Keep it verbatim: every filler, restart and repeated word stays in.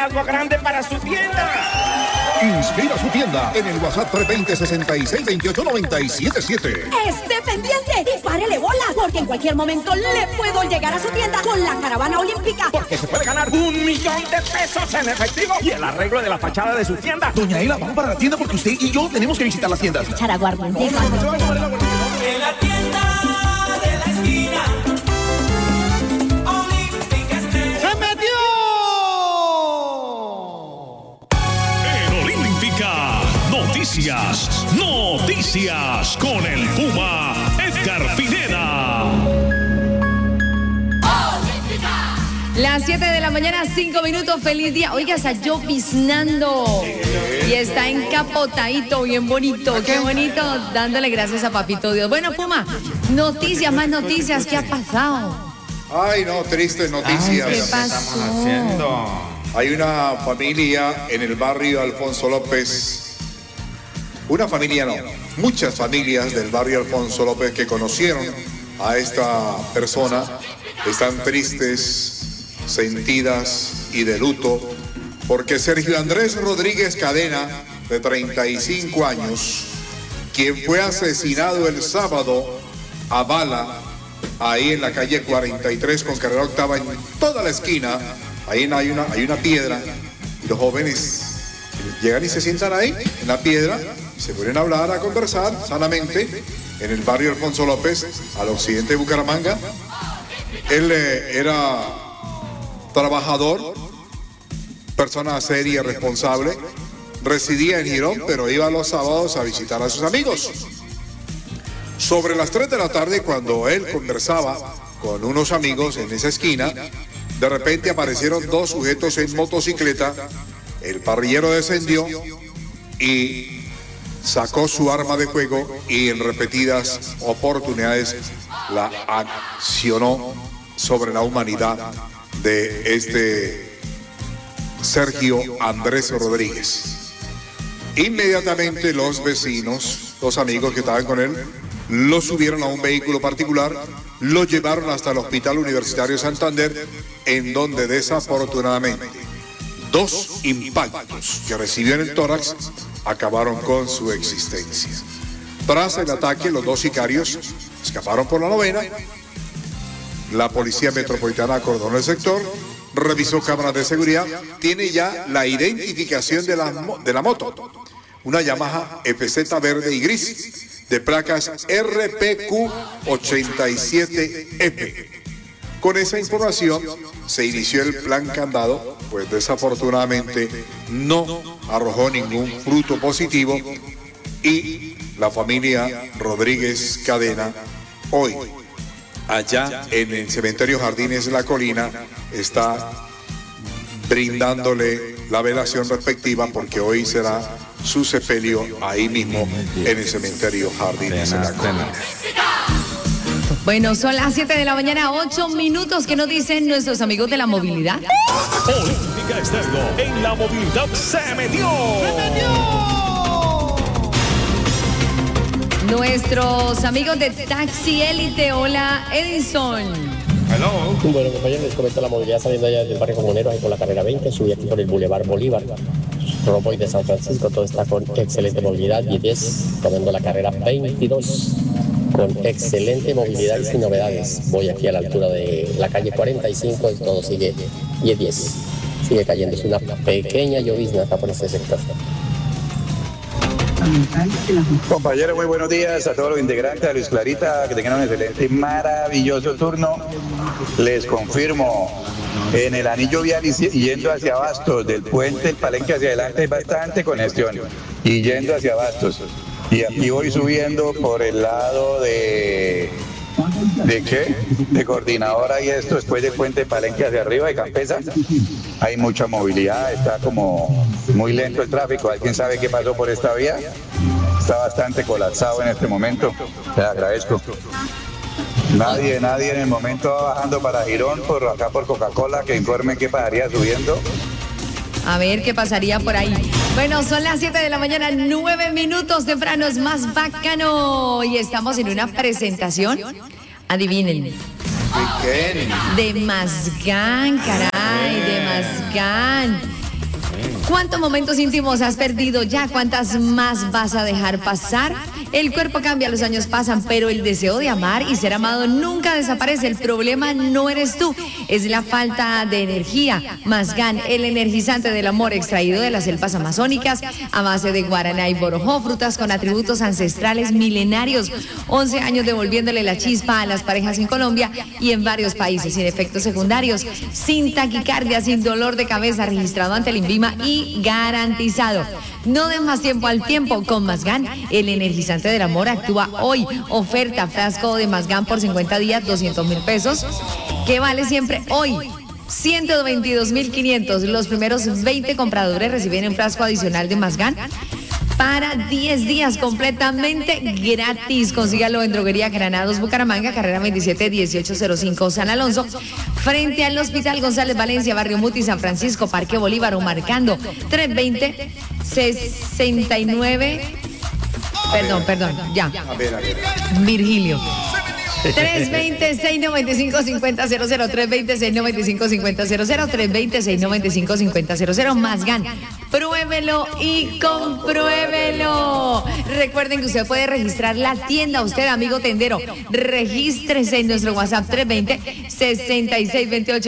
algo grande para su tienda. Inspira su tienda en el WhatsApp tres veinte, sesenta y seis, veintiocho, noventa y siete siete. Esté pendiente y párele bola, porque en cualquier momento le puedo llegar a su tienda con la caravana olímpica. Porque se puede ganar un millón de pesos en efectivo y el arreglo de la fachada de su tienda. Doña Ela, vamos para la tienda porque usted y yo tenemos que visitar las tiendas. Charaguardiente. En la tienda de la esquina, Olímpica Estrella. ¡Se metió! En Olímpica, noticias, noticias con el Puma Edgar Pineda. Las siete de la mañana, cinco minutos, feliz día. Oiga, está lloviznando y está encapotadito, bien bonito, qué bonito, dándole gracias a Papito Dios. Bueno, Puma, noticias, más noticias, ¿qué ha pasado? Ay, no, tristes noticias. ¿Qué pasó? Hay una familia en el barrio Alfonso López, una familia no, muchas familias del barrio Alfonso López que conocieron a esta persona, están tristes, sentidas y de luto, porque Sergio Andrés Rodríguez Cadena, de treinta y cinco años, quien fue asesinado el sábado a bala, ahí en la calle cuarenta y tres con carrera octava, en toda la esquina, ahí hay una, hay una piedra, y los jóvenes llegan y se sientan ahí, en la piedra, se ponen a hablar, a conversar sanamente, en el barrio Alfonso López, al occidente de Bucaramanga. Él eh, era trabajador, persona seria, responsable, residía en Girón, pero iba los sábados a visitar a sus amigos. Sobre las tres de la tarde, cuando él conversaba con unos amigos en esa esquina, de repente aparecieron dos sujetos en motocicleta. El parrillero descendió y sacó su arma de fuego y en repetidas oportunidades la accionó sobre la humanidad de este Sergio Andrés Rodríguez. Inmediatamente los vecinos, los amigos que estaban con él, lo subieron a un vehículo particular, lo llevaron hasta el Hospital Universitario Santander, en donde desafortunadamente dos impactos que recibió en el tórax acabaron con su existencia. Tras el ataque, los dos sicarios escaparon por la novena. La Policía Metropolitana acordonó el sector, revisó cámaras de seguridad, tiene ya la identificación de la, de la moto, una Yamaha F Z verde y gris, de placas R P Q ochenta y siete F. Con esa información se inició el plan candado, pues desafortunadamente no arrojó ningún fruto positivo y la familia Rodríguez Cadena hoy, allá en el cementerio Jardines de la Colina, está brindándole la velación respectiva, porque hoy será su sepelio ahí mismo en el cementerio Jardines de la Colina. Bueno, son las siete de la mañana, ocho minutos. ¿Qué nos dicen nuestros amigos de la movilidad? Olímpica Estéreo en la movilidad se metió. ¡Se metió! Nuestros amigos de Taxi Élite. Hola, Edison. Hello. Bueno, compañeros, les comento la movilidad saliendo allá del barrio Comunero, ahí por la carrera veinte, subí aquí por el Boulevard Bolívar, rumbo de San Francisco, todo está con excelente movilidad, diez diez, tomando la carrera veintidós, con excelente movilidad y sin novedades. Voy aquí a la altura de la calle cuarenta y cinco y todo sigue diez diez, sigue cayendo, es una pequeña llovizna acá por este sector. Compañeros, muy buenos días a todos los integrantes, a Luis Clarita, que tengan un excelente y maravilloso turno. Les confirmo, en el anillo vial y yendo hacia Bastos, del puente El Palenque hacia adelante hay bastante congestión, y yendo hacia Bastos. Y aquí voy subiendo por el lado de... ¿De qué? De Coordinadora y esto, después del puente Palenque hacia arriba de Campesa, hay mucha movilidad, está como muy lento el tráfico. ¿Alguien sabe qué pasó por esta vía? Está bastante colapsado en este momento, te agradezco. Nadie, nadie en el momento va bajando para Girón, por acá por Coca-Cola, que informen qué pasaría subiendo. A ver qué pasaría por ahí. Bueno, son las siete de la mañana, nueve minutos temprano, es más bacano. Y estamos en una presentación, adivinen. ¿De qué? De Mazgán, caray, de Mazgán. ¿Cuántos momentos íntimos has perdido ya? ¿Cuántas más vas a dejar pasar? El cuerpo cambia, los años pasan, pero el deseo de amar y ser amado nunca desaparece. El problema no eres tú, es la falta de energía. Mazgán, el energizante del amor extraído de las selvas amazónicas a base de guaraná y borojó, frutas con atributos ancestrales milenarios. once años devolviéndole la chispa a las parejas en Colombia y en varios países, sin efectos secundarios, sin taquicardia, sin dolor de cabeza, registrado ante el INVIMA y garantizado. No den más tiempo al tiempo con Mazgán, el energizante del amor actúa hoy. Oferta frasco de Mazgán por cincuenta días, doscientos mil pesos, que vale siempre hoy ciento veintidós mil quinientos. Los primeros veinte compradores reciben un frasco adicional de Mazgán para diez días completamente gratis. Consígalo en Droguería Granados Bucaramanga, carrera veintisiete dieciocho cero cinco San Alonso, frente al Hospital González Valencia, Barrio Muti, San Francisco, Parque Bolívar, o marcando tres veinte sesenta y nueve. Perdón, perdón, ya. A ver, a ver. Virgilio. tres veinte, seis noventa y cinco, cincuenta cero cero, tres veinte, seis noventa y cinco, cincuenta cero cero, tres veinte, seis noventa y cinco, cincuenta cero cero. Mazgán, pruébelo y compruébelo. Recuerden que usted puede registrar la tienda, usted amigo tendero, regístrese en nuestro WhatsApp tres veinte, sesenta y seis veintiocho.